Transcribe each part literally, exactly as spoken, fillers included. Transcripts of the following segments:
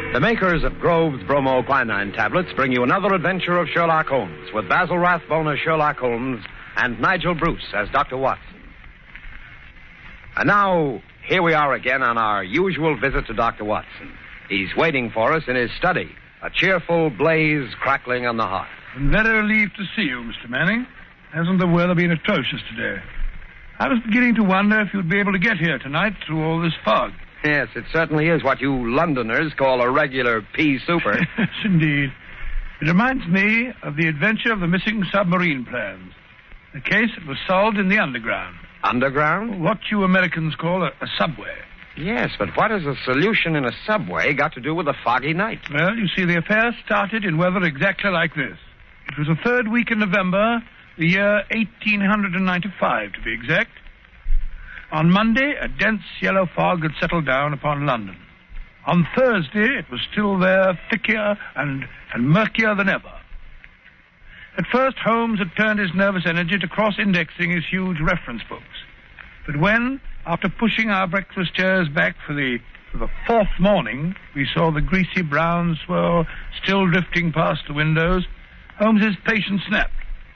The makers of Grove's Bromoquinine tablets bring you another adventure of Sherlock Holmes with Basil Rathbone as Sherlock Holmes and Nigel Bruce as Doctor Watson. And now, here we are again on our usual visit to Doctor Watson. He's waiting for us in his study, a cheerful blaze crackling on the hearth. I'm very relieved to see you, Mister Manning. Hasn't the weather been atrocious today? I was beginning to wonder if you'd be able to get here tonight through all this fog. Yes, it certainly is what you Londoners call a regular pea souper. Yes, indeed. It reminds me of the adventure of the missing submarine plans. A case that was solved in the underground. Underground? What you Americans call a, a subway. Yes, but what has a solution in a subway got to do with a foggy night? Well, you see, the affair started in weather exactly like this. It was the third week in November, the year eighteen ninety-five, to be exact. On Monday, a dense yellow fog had settled down upon London. On Thursday, it was still there, thicker and, and murkier than ever. At first, Holmes had turned his nervous energy to cross-indexing his huge reference books. But when, after pushing our breakfast chairs back for the, for the fourth morning, we saw the greasy brown swirl still drifting past the windows, Holmes's patience snapped.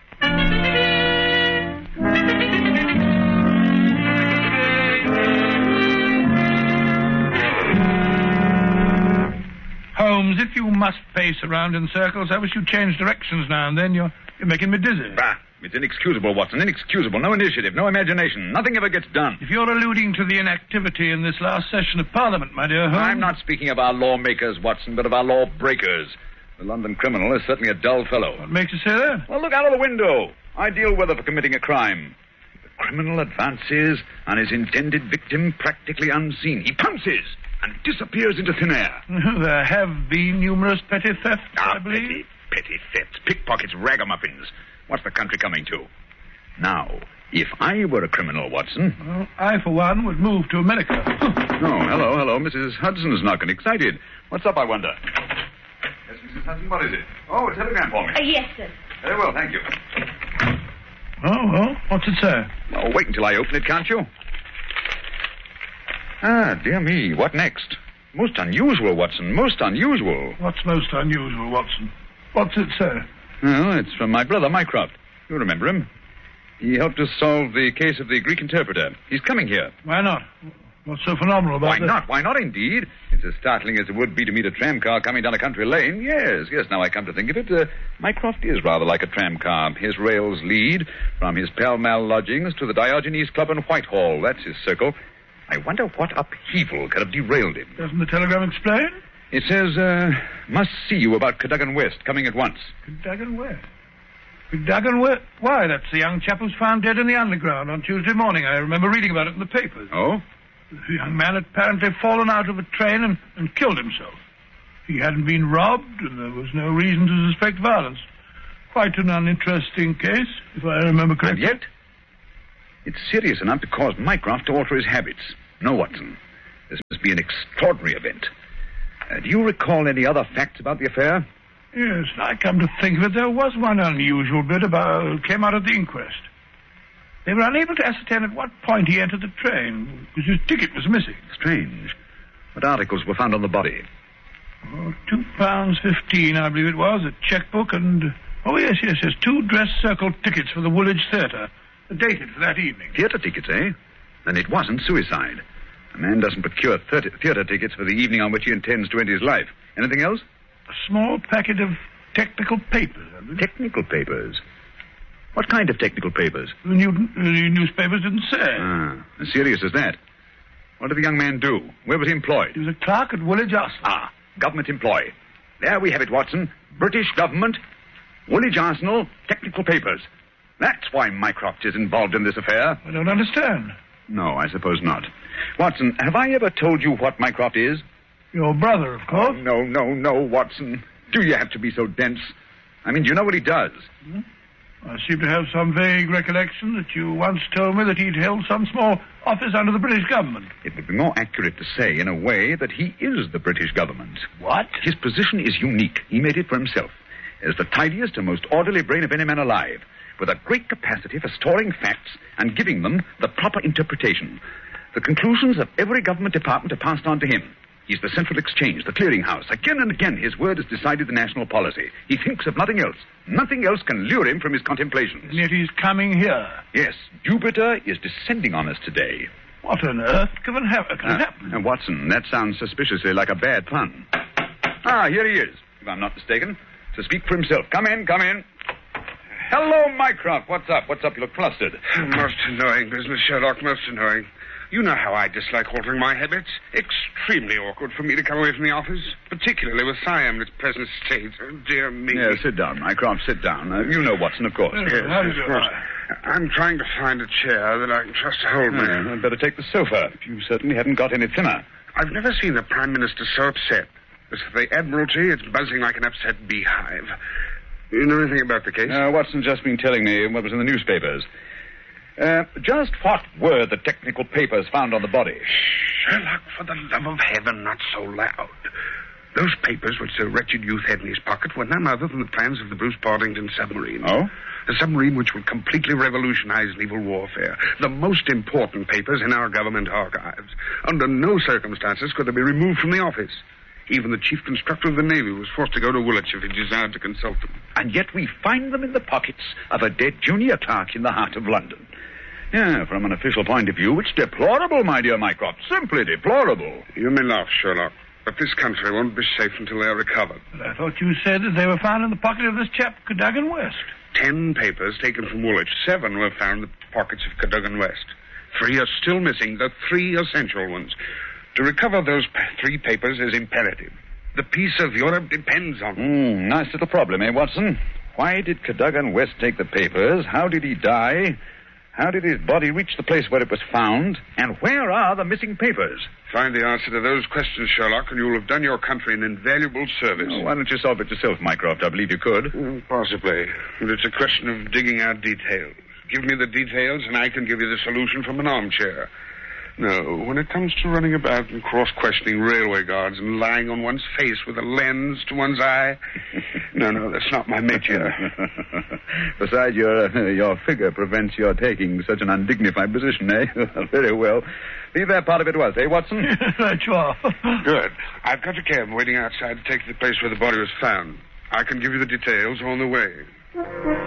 Holmes, if you must pace around in circles, I wish you'd change directions now and then. You're, you're making me dizzy. Bah, it's inexcusable, Watson, inexcusable. No initiative, no imagination. Nothing ever gets done. If you're alluding to the inactivity in this last session of Parliament, my dear Holmes... I'm not speaking of our lawmakers, Watson, but of our lawbreakers. The London criminal is certainly a dull fellow. What makes you say that? Well, look out of the window. Ideal weather for committing a crime. The criminal advances on his intended victim practically unseen. He pounces and disappears into thin air. There have been numerous petty thefts, ah, I believe. Petty, petty thefts, pickpockets, ragamuffins. What's the country coming to? Now, if I were a criminal, Watson... Well, I, for one, would move to America. Oh, hello, hello. Missus Hudson's knocking. Excited. What's up, I wonder? Yes, Missus Hudson, what is it? Oh, a telegram for me. Uh, yes, sir. Very well, thank you. Oh, well, what's it say? Oh, wait until I open it, can't you? Ah, dear me, what next? Most unusual, Watson, most unusual. What's most unusual, Watson? What's it say? Well, it's from my brother, Mycroft. You remember him. He helped us solve the case of the Greek interpreter. He's coming here. Why not? What's so phenomenal about Why that? not? Why not, indeed? It's as startling as it would be to meet a tram car coming down a country lane. Yes, yes, now I come to think of it. Uh, Mycroft is rather like a tram car. His rails lead from his Pall Mall lodgings to the Diogenes Club in Whitehall. That's his circle. I wonder what upheaval could have derailed him. Doesn't the telegram explain? It says, uh, must see you about Cadogan West, coming at once. Cadogan West? Cadogan West? Why, that's the young chap who's found dead in the underground on Tuesday morning. I remember reading about it in the papers. Oh? The young man had apparently fallen out of a train and, and killed himself. He hadn't been robbed, and there was no reason to suspect violence. Quite an uninteresting case, if I remember correctly. And yet, it's serious enough to cause Mycroft to alter his habits. No, Watson. This must be an extraordinary event. Uh, do you recall any other facts about the affair? Yes, I come to think of it, there was one unusual bit about came out of the inquest. They were unable to ascertain at what point he entered the train, because his ticket was missing. Strange. What articles were found on the body? Oh, two pounds fifteen, I believe it was, a checkbook, and... Oh, yes, yes, yes, two dress-circle tickets for the Woolwich Theatre, dated for that evening. Theatre tickets, eh? Then it wasn't suicide. A man doesn't procure theatre tickets for the evening on which he intends to end his life. Anything else? A small packet of technical papers, I believe. Technical papers? What kind of technical papers? The, new, the newspapers didn't say. Ah, as serious as that. What did the young man do? Where was he employed? He was a clerk at Woolwich Arsenal. Ah, government employee. There we have it, Watson. British government, Woolwich Arsenal, technical papers. That's why Mycroft is involved in this affair. I don't understand. No, I suppose not. Watson, have I ever told you what Mycroft is? Your brother, of course. Oh, no, no, no, Watson. Do you have to be so dense? I mean, do you know what he does? Hmm? I seem to have some vague recollection that you once told me that he'd held some small office under the British government. It would be more accurate to say, in a way, that he is the British government. What? His position is unique. He made it for himself. As the tidiest and most orderly brain of any man alive, with a great capacity for storing facts and giving them the proper interpretation. The conclusions of every government department are passed on to him. He's the Central Exchange, the clearinghouse. Again and again, his word has decided the national policy. He thinks of nothing else. Nothing else can lure him from his contemplations. And yet he's coming here. Yes, Jupiter is descending on us today. What on earth can have can Ah, happen? uh, Watson, that sounds suspiciously like a bad pun. Ah, here he is, if I'm not mistaken. To speak for himself. Come in, come in. Hello, Mycroft. What's up? What's up? You look flustered. Most annoying business, Sherlock, most annoying. You know how I dislike altering my habits. Extremely awkward for me to come away from the office, particularly with Siam in its present state. Oh, dear me. Yeah, sit down, Mycroft, sit down. Uh, you know Watson, of course. Yes, how do you of do? course. I'm trying to find a chair that I can trust to hold me. Uh, I'd better take the sofa. You certainly haven't got any thinner. I've never seen the Prime Minister so upset. As for the Admiralty, it's buzzing like an upset beehive. You know anything about the case? Uh, Watson's just been telling me what was in the newspapers. Uh, just what were the technical papers found on the body? Sherlock, for the love of heaven, not so loud. Those papers which the wretched youth had in his pocket were none other than the plans of the Bruce Partington submarine. Oh? A submarine which will completely revolutionize naval warfare. The most important papers in our government archives. Under no circumstances could they be removed from the office. Even the chief constructor of the Navy was forced to go to Woolwich if he desired to consult them. And yet we find them in the pockets of a dead junior clerk in the heart of London. Yeah, from an official point of view, it's deplorable, my dear Mycroft. Simply deplorable. You may laugh, Sherlock, but this country won't be safe until they are recovered. But I thought you said that they were found in the pocket of this chap, Cadogan West. Ten papers taken from Woolwich. Seven were found in the pockets of Cadogan West. Three are still missing, the three essential ones. To recover those pa- three papers is imperative. The peace of Europe depends on them. Hmm, nice little problem, eh, Watson? Why did Cadogan West take the papers? How did he die? How did his body reach the place where it was found? And where are the missing papers? Find the answer to those questions, Sherlock, and you'll have done your country an invaluable service. Oh, why don't you solve it yourself, Mycroft? I believe you could. Mm, Possibly. But it's a question of digging out details. Give me the details, and I can give you the solution from an armchair. No, when it comes to running about and cross-questioning railway guards and lying on one's face with a lens to one's eye, no, no, that's not my métier. Besides, your uh, your figure prevents your taking such an undignified position, eh? Very well. Leave that part of it to us, eh, Watson? Right, sure. Good. I've got a cab waiting outside to take you to the place where the body was found. I can give you the details on the way.